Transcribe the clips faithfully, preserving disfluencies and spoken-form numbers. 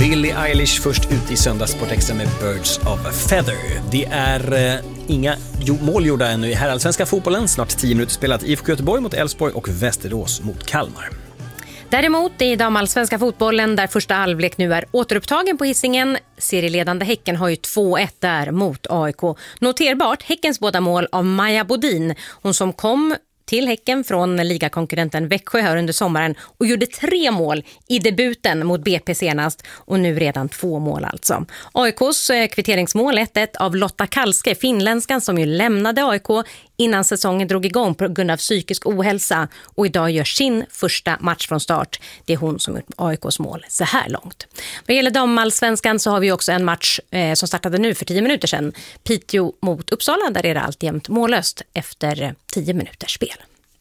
Billie Eilish först ut i söndags Sportextra med Birds of a Feather. Det är eh, inga jo- mål gjorda ännu i herrallsvenska fotbollen. Snart tio minuter spelat. I F K Göteborg mot Elfsborg och Västerås mot Kalmar. Däremot i damallsvenska fotbollen där första halvlek nu är återupptagen på Hisingen. Serieledande Häcken har ju två ett där mot A I K. Noterbart Häckens båda mål av Maja Bodin. Hon som kom till Häcken från ligakonkurrenten Växjö här under sommaren och gjorde tre mål i debuten mot B P senast och nu redan två mål alltså. A I K:s kvitteringsmål ett ett av Lotta Kalske, finländskan som ju lämnade A I K innan säsongen drog igång på grund av psykisk ohälsa och idag gör sin första match från start. Det är hon som gjort A I K:s mål så här långt. Vad gäller damallsvenskan så har vi också en match eh, som startade nu för tio minuter sedan. Piteå mot Uppsala, där är det alltjämt mållöst efter tio minuters spel.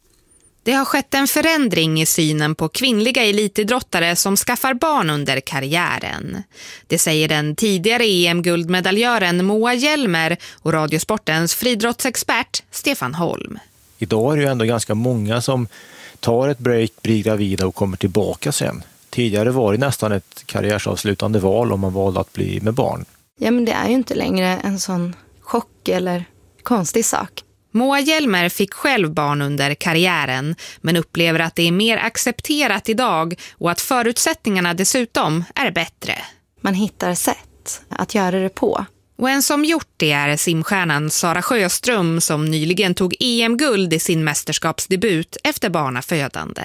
Det har skett en förändring i synen på kvinnliga elitidrottare som skaffar barn under karriären. Det säger den tidigare E M-guldmedaljören Moa Hjelmer och Radiosportens friidrottsexpert Stefan Holm. Idag är det ju ändå ganska många som tar ett break, blir gravida och kommer tillbaka sen. Tidigare var det nästan ett karriärsavslutande val om man valde att bli med barn. Ja, men det är ju inte längre en sån chock eller konstig sak. Moa Hjelmer fick själv barn under karriären men upplever att det är mer accepterat idag och att förutsättningarna dessutom är bättre. Man hittar sätt att göra det på. Och en som gjort det är simstjärnan Sara Sjöström som nyligen tog E M-guld i sin mästerskapsdebut efter barnafödande.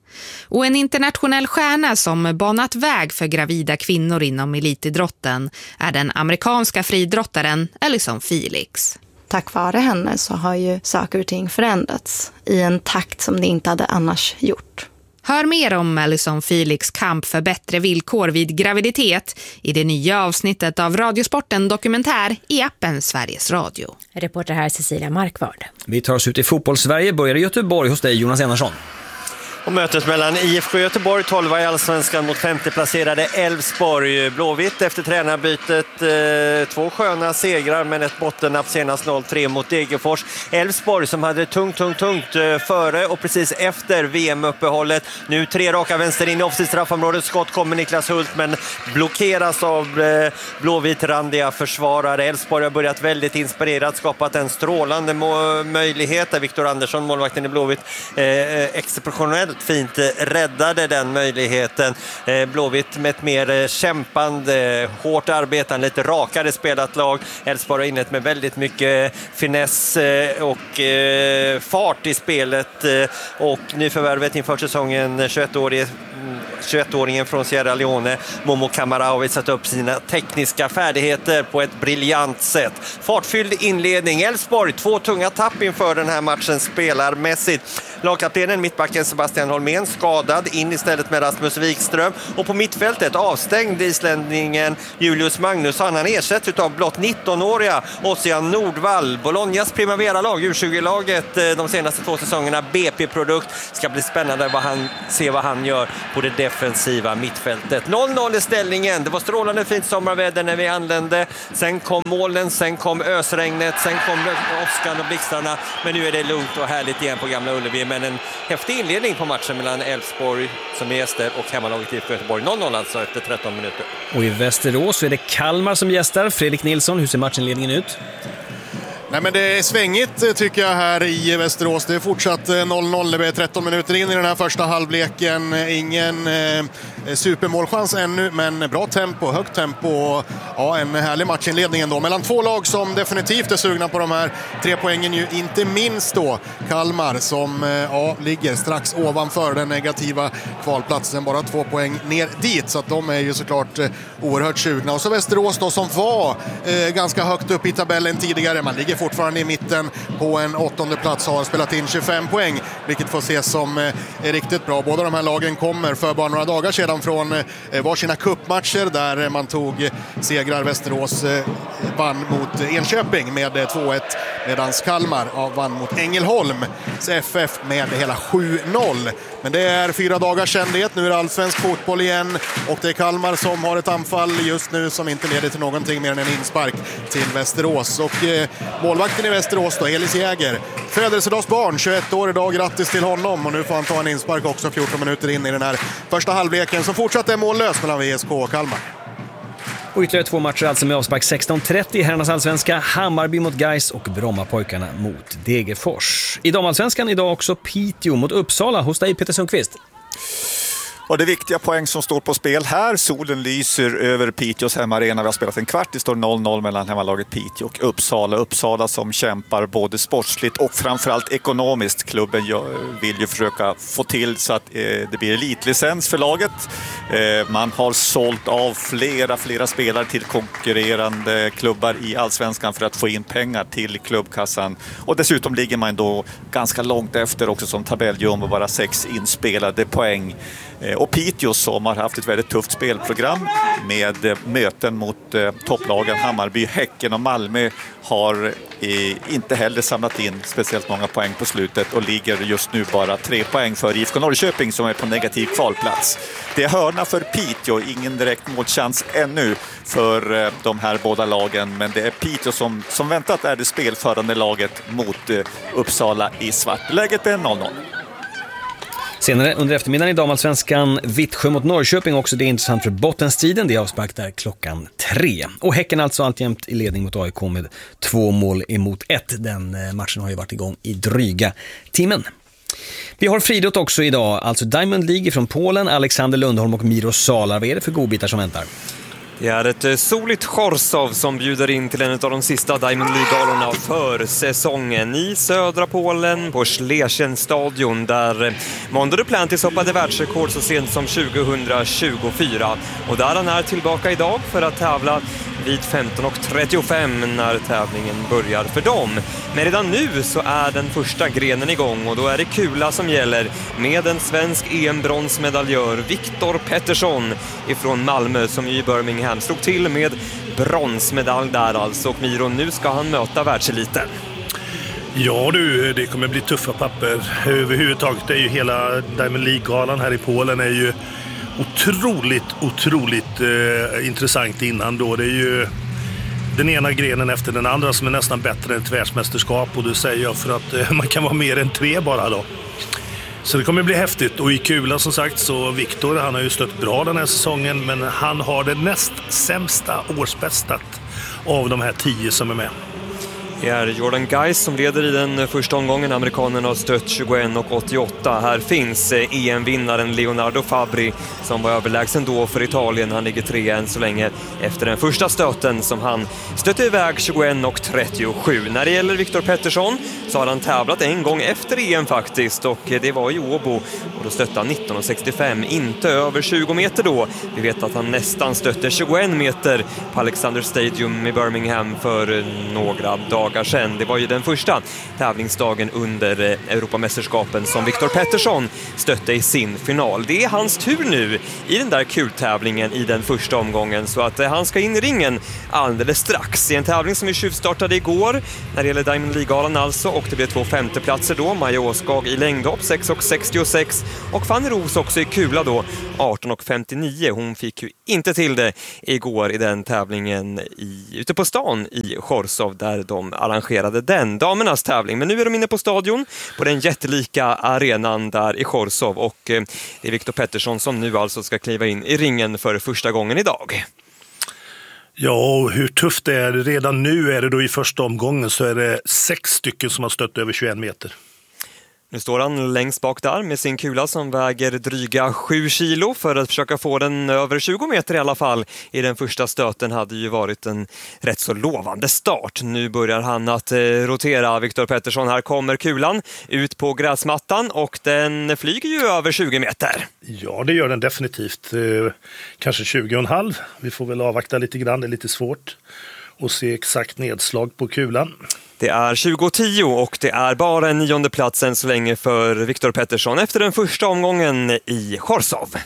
Och en internationell stjärna som banat väg för gravida kvinnor inom elitidrotten är den amerikanska friidrottaren Allyson Felix. Tack vare henne så har ju saker och ting förändrats i en takt som det inte hade annars gjort. Hör mer om Allyson Felix kamp för bättre villkor vid graviditet i det nya avsnittet av Radiosporten Dokumentär i appen Sveriges Radio. Reporter här Cecilia Markvard. Vi tar oss ut i fotbollssverige, börjar i Göteborg hos dig Jonas Enarsson. Och mötet mellan I F K Göteborg, tolva i allsvenskan mot femte-placerade Elfsborg. Blåvitt efter tränarbytet, eh, två sköna segrar men ett bottennapp senast noll tre mot Degerfors. Elfsborg som hade tungt, tungt, tungt eh, före och precis efter V M-uppehållet. Nu tre raka vänster in i offside-straffområdet. Skott kommer Niklas Hult men blockeras av eh, Blåvitt-randiga försvarare. Elfsborg har börjat väldigt inspirerat, skapat en strålande må- möjlighet där Viktor Andersson, målvakten i Blåvitt, eh, exceptionellt fint räddade den möjligheten. Blåvitt med ett mer kämpande, hårt arbetande, lite rakare spelat lag. Elfsborg har inlett med väldigt mycket finess och fart i spelet och nyförvärvet inför säsongen tjugoett-årige tjugoett-åringen från Sierra Leone, Momo Kamara, har visat upp sina tekniska färdigheter på ett briljant sätt. Fartfylld inledning. Elfsborg, två tunga tapp inför den här matchen spelarmässigt. Lagkaptenen, mittbacken Sebastian Holmén, skadad, in istället med Rasmus Wikström. Och på mittfältet avstängd isländingen Julius Magnusson. Han ersätts av blott nitton-åriga Ossian Nordvall. Bolognas Primavera-lag, U tjugo-laget de senaste två säsongerna, B P-produkt. Ska bli spännande vad han, se vad han gör på det defensiva mittfältet. noll noll i ställningen. Det var strålande fint sommarväder när vi anlände. Sen kom målen, sen kom ösregnet, sen kom åskan och blixtarna. Men nu är det lugnt och härligt igen på Gamla Ullevi. Men en häftig inledning på matchen mellan Elfsborg som är gäster och hemmalaget I F K Göteborg. noll noll alltså efter tretton minuter. Och i Västerås så är det Kalmar som gästar. Fredrik Nilsson, hur ser matchinledningen ut? Nej, men det är svängigt tycker jag här i Västerås. Det är fortsatt noll noll, det är tretton minuter in i den här första halvleken. Ingen eh, supermålchans ännu, men bra tempo, högt tempo. Ja, en härlig matchinledning ändå. Mellan två lag som definitivt är sugna på de här tre poängen, ju inte minst då Kalmar som eh, ja, ligger strax ovanför den negativa kvalplatsen. Bara två poäng ner dit, så att de är ju såklart eh, oerhört sugna. Och så Västerås då som var eh, ganska högt upp i tabellen tidigare. Man ligger fortfarande i mitten på en åttonde plats, har spelat in tjugofem poäng, vilket får ses som eh, är riktigt bra. Båda de här lagen kommer för bara några dagar sedan från eh, varsina cupmatcher där man tog eh, segrar. Västerås eh, vann mot Enköping med eh, två ett, medan Kalmar ja, vann mot Ängelholm F F med hela sju noll. Men det är fyra dagar sedan det. Nu är det allsvensk fotboll igen och det är Kalmar som har ett anfall just nu som inte leder till någonting mer än en inspark till Västerås. Och eh, målvakten i Västerås då, Elis Jäger, födelsedagsbarn, tjugoett år idag, grattis till honom. Och nu får han ta en inspark också fjorton minuter in i den här första halvleken som fortsatt är mållös mellan V S K och Kalmar. Och ytterligare två matcher alltså med avspark sexton trettio i herrarnas allsvenska. Hammarby mot Gais och Brommapojkarna mot Degerfors. I damallsvenskan idag också Piteå mot Uppsala. Hos dig Peter Sundqvist. Och det är viktiga poäng som står på spel här. Solen lyser över Piteås hemmaarena. Vi har spelat en kvart. Det står noll noll mellan hemmalaget Piteå och Uppsala. Uppsala som kämpar både sportsligt och framförallt ekonomiskt. Klubben vill ju försöka få till så att det blir elitlicens för laget. Man har sålt av flera, flera spelare till konkurrerande klubbar i allsvenskan för att få in pengar till klubbkassan. Och dessutom ligger man då ganska långt efter också som tabelljumbo, bara sex inspelade poäng. Och Piteå som har haft ett väldigt tufft spelprogram med möten mot eh, topplagen Hammarby, Häcken och Malmö har eh, inte heller samlat in speciellt många poäng på slutet och ligger just nu bara tre poäng för I F K Norrköping som är på negativ kvalplats. Det är hörna för Piteå, ingen direkt målchans ännu för eh, de här båda lagen, men det är Piteå som, som väntat är det spelförande laget mot eh, Uppsala i svart. Läget är noll noll. Senare under eftermiddagen i damallsvenskan Vittsjö mot Norrköping också. Det är intressant för bottenstriden. Det är avspark där klockan tre. Och Häcken alltså alltjämt i ledning mot A I K med två mål emot ett. Den matchen har ju varit igång i dryga timmen. Vi har friidrott också idag. Alltså Diamond League från Polen. Alexander Lundholm och Miro Sala. Vad är det för godbitar som väntar? Det är ett soligt Chorzów som bjuder in till en av de sista Diamond League-galorna för säsongen i södra Polen på Schlechen-stadion där Mondo Duplantis hoppade världsrekord så sent som tjugohundratjugofyra. Och där han är tillbaka idag för att tävla vid femton och trettiofem när tävlingen börjar för dem. Men redan nu så är den första grenen igång och då är det kula som gäller med en svensk E M-bronsmedaljör Viktor Pettersson ifrån Malmö som i Birmingham slog till med bronsmedalj där alltså. Och Miro, nu ska han möta världseliten. Ja du, det kommer bli tuffa papper. Överhuvudtaget är ju hela Diamond League-galan här i Polen är ju otroligt, otroligt eh, intressant innan då. Det är ju den ena grenen efter den andra som är nästan bättre än ett världsmästerskap, och det säger jag för att eh, man kan vara mer än tre bara då. Så det kommer bli häftigt, och i kula som sagt så Viktor, han har ju stött bra den här säsongen, men han har det näst sämsta årsbästat av de här tio som är med. Det är Jordan Gais som leder i den första omgången. Amerikanen har stött tjugoett och åttioåtta. Här finns E M-vinnaren Leonardo Fabri som var överlägsen då för Italien. Han ligger tre än så länge efter den första stöten som han stötte iväg tjugoett och trettiosju. När det gäller Viktor Pettersson så har han tävlat en gång efter E M faktiskt, och det var i Åbo, och då stötte han nitton och sextiofem, inte över tjugo meter då. Vi vet att han nästan stötte tjugoett meter på Alexander Stadium i Birmingham för några dagar sedan. Det var ju den första tävlingsdagen under Europamästerskapen som Viktor Pettersson stötte i sin final. Det är hans tur nu i den där kultävlingen i den första omgången, så att han ska in i ringen alldeles strax i en tävling som vi tjuvstartade igår när det gäller Diamond League-galan alltså, och det blev två femteplatser då. Maja Åskag i längdhopp sex och sextiosex och Fanny Ros också i kula då arton och femtionio. Hon fick ju inte till det igår i den tävlingen i, ute på stan i Chorzów där de arrangerade den damernas tävling. Men nu är de inne på stadion på den jättelika arenan där i Chorzów, och det är Viktor Pettersson som nu alltså ska kliva in i ringen för första gången idag. Ja, och hur tufft det är. Redan nu är det då i första omgången så är det sex stycken som har stött över tjugoett meter. Nu står han längst bak där med sin kula som väger dryga sju kilo för att försöka få den över tjugo meter i alla fall. I den första stöten hade ju varit en rätt så lovande start. Nu börjar han att eh, rotera Viktor Pettersson. Här kommer kulan ut på gräsmattan och den flyger ju över tjugo meter. Ja, det gör den definitivt. Eh, kanske tjugo och en halv. Vi får väl avvakta lite grann, det är lite svårt att se exakt nedslag på kulan. Det är tjugo tio och det är bara en nionde plats än så länge för Viktor Pettersson efter den första omgången i Chorzów.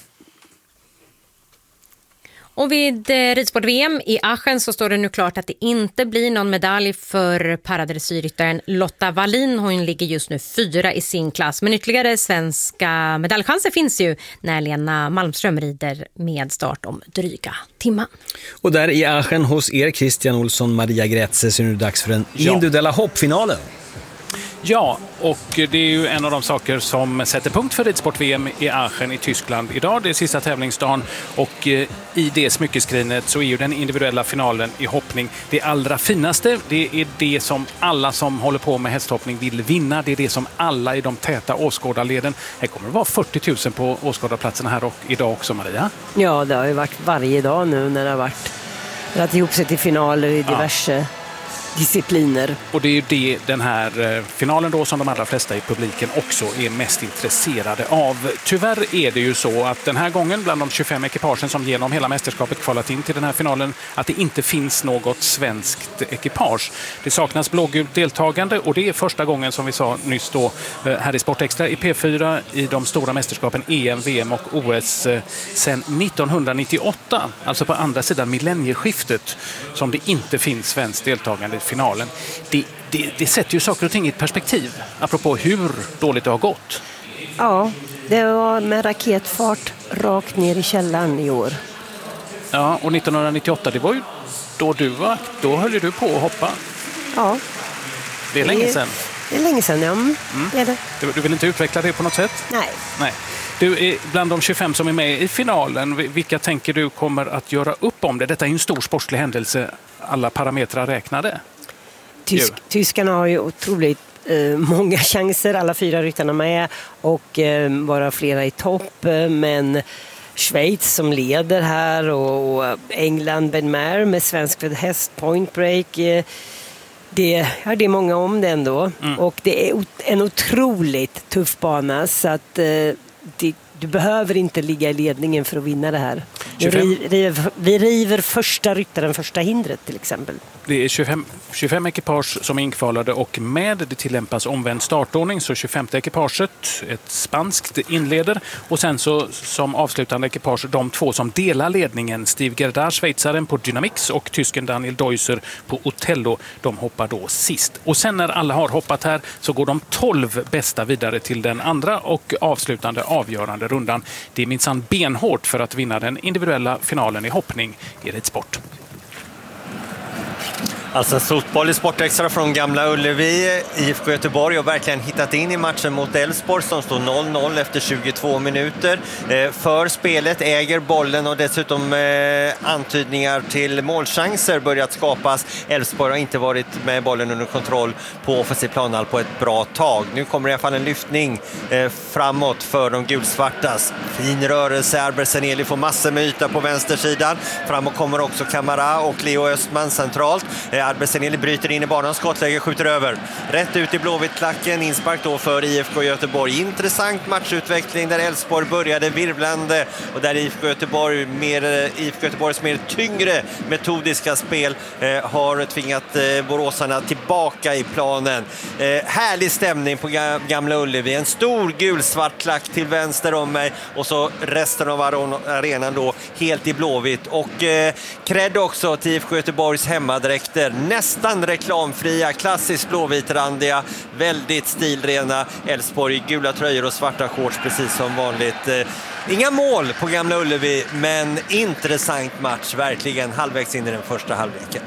Och vid eh, ridsport-V M i Aachen så står det nu klart att det inte blir någon medalj för paradresyrryttaren Lotta Wallin. Hon ligger just nu fyra i sin klass. Men ytterligare svenska medaljchanser finns ju när Lena Malmström rider med start om dryga timman. Och där i Aachen hos er, Christian Olsson, Maria Grätze, så är det dags för den ja. individuella hoppfinalen. Ja, och det är ju en av de saker som sätter punkt för ridsport-V M i Aachen i Tyskland idag. Det är sista tävlingsdagen och i det smyckeskrinet så är ju den individuella finalen i hoppning det allra finaste. Det är det som alla som håller på med hästhoppning vill vinna. Det är det som alla i de täta åskådarleden. Här kommer det vara fyrtio tusen på åskådarplatserna här och idag också, Maria. Ja, det har ju varit varje dag nu när det har varit att ihop sig till finaler i diverse ja. discipliner. Och det är ju det, den här finalen då som de allra flesta i publiken också är mest intresserade av. Tyvärr är det ju så att den här gången bland de tjugofem ekipagen som genom hela mästerskapet kvalat in till den här finalen att det inte finns något svenskt ekipage. Det saknas blågult deltagande och det är första gången som vi sa nyss då här i Sportextra i P fyra i de stora mästerskapen E M, V M och O S sedan nittonhundranittioåtta, alltså på andra sidan millennieskiftet som det inte finns svenskt deltagande i finalen. Det, det, det sätter ju saker och ting i ett perspektiv apropå hur dåligt det har gått. Ja, det var med raketfart rakt ner i källaren i år. Ja, och nittonhundranittioåtta, det var ju då du var, då höll du på att hoppa. Ja. Det är länge sedan. Det är länge sedan, ja. Mm. Det är det. Du, du vill inte utveckla det på något sätt? Nej. Nej. Du, är bland de tjugofem som är med i finalen, vilka tänker du kommer att göra upp om det? Detta är en stor sportslig händelse, alla parametrar räknade. Tysk, tyskarna har ju otroligt eh, många chanser, alla fyra ryttarna med och eh, bara flera i topp, eh, men Schweiz som leder här och, och England, Ben Maher med svensk häst, Point Break, eh, det, ja, det är många om det ändå. Mm. Och det är en otroligt tuff bana så att eh, det, du behöver inte ligga i ledningen för att vinna det här. Vi river, vi river första ryttaren, första hindret till exempel. Det är tjugofem, tjugofem ekipage som är inkvalade och med det tillämpas omvänd startordning så tjugofemte ekipaget, ett spanskt, inleder och sen så som avslutande ekipage de två som delar ledningen, Steve Gerdard, schweizaren på Dynamix och tysken Daniel Deusser på Otello, de hoppar då sist. Och sen när alla har hoppat här så går de tolv bästa vidare till den andra och avslutande avgörande rundan. Det är minsann benhårt för att vinna den individuella finalen i hoppning i ridsport. Alltså fotboll i Sportextra från Gamla Ullevi. I F K Göteborg har verkligen hittat in i matchen mot Elfsborg som står noll noll efter tjugotvå minuter. För spelet äger bollen och dessutom antydningar till målchanser börjat skapas. Elfsborg har inte varit med bollen under kontroll på offensiv planhåll på ett bra tag. Nu kommer det i alla fall en lyftning framåt för de gulsvartas. Fin rörelse, Arberseneli får massor med yta på vänstersidan. Framåt kommer också Kamara och Leo Östman centralt. Arberseneli bryter in i banan, skottläge skjuter över. Rätt ut i Blåvitt-klacken, inspark då för I F K Göteborg. Intressant matchutveckling där Elfsborg började virvlande och där I F K Göteborg, mer, I F K Göteborgs mer tyngre metodiska spel eh, har tvingat eh, boråsarna tillbaka i planen. Eh, härlig stämning på Gamla Ullevi. En stor gul-svart klack till vänster om mig och så resten av arenan då helt i Blåvitt. Och eh, cred också till I F K Göteborgs hemmadräkter. Nästan reklamfria, klassiskt blåvitrandiga, väldigt stilrena Elfsborg, gula tröjor och svarta shorts precis som vanligt. Inga mål på Gamla Ullevi, men intressant match verkligen halvvägs in i den första halvleken.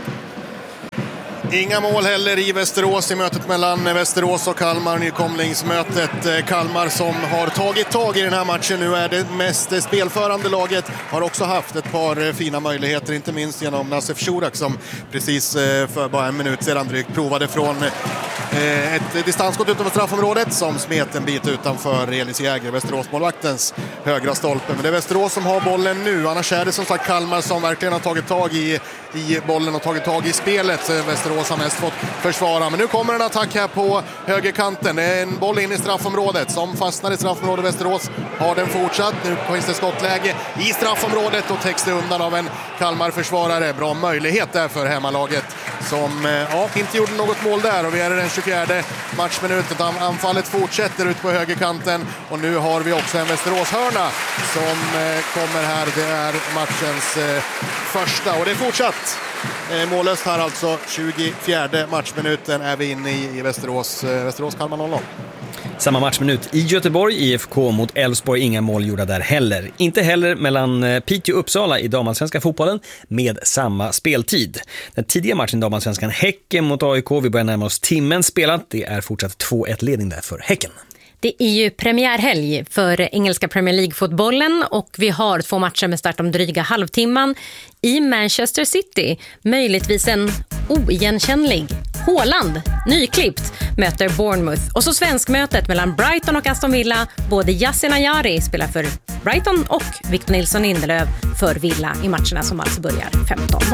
Inga mål heller i Västerås i mötet mellan Västerås och Kalmar, nykomlingsmötet. Kalmar som har tagit tag i den här matchen nu är det mest spelförande laget, har också haft ett par fina möjligheter, inte minst genom Nassef Shurak som precis för bara en minut sedan drygt provade från ett distansskott utanför straffområdet som smet en bit utanför Elis Jäger, Västerås-målvaktens högra stolpe. Men det är Västerås som har bollen nu, annars är det som sagt Kalmar som verkligen har tagit tag i, i bollen och tagit tag i spelet. Västerås har mest fått försvara, men nu kommer en attack här på högerkanten. Det är en boll in i straffområdet som fastnar i straffområdet. Västerås har den fortsatt. Nu finns det skottläge i straffområdet och täcks det undan av en Kalmar-försvarare. Bra möjlighet där för hemmalaget som ja, inte gjorde något mål där, och vi är i den tjugofjärde matchminuten. Anfallet fortsätter ut på högerkanten och nu har vi också en Västerås-hörna som kommer här. Det är matchens första och det är fortsatt mållöst här alltså. tjugofjärde matchminuten är vi inne i, i Västerås, Västerås Kalmar noll noll. Samma matchminut i Göteborg, I F K mot Elfsborg, inga mål gjorda där heller. Inte heller mellan Piteå och Uppsala i damallsvenska fotbollen med samma speltid. Den tidiga matchen i damallsvenskan Häcken mot A I K, vi börjar närma oss timmen spelat. Det är fortsatt två ett ledning där för Häcken. Det är ju premiärhelg för engelska Premier League-fotbollen och vi har två matcher med start om dryga halvtimman. I Manchester City, möjligtvis en oigenkännlig Haaland, nyklippt, möter Bournemouth. Och så svenskmötet mellan Brighton och Aston Villa. Både Yasin Ayari spelar för Brighton och Victor Nilsson Lindelöf för Villa i matcherna som alltså börjar femton.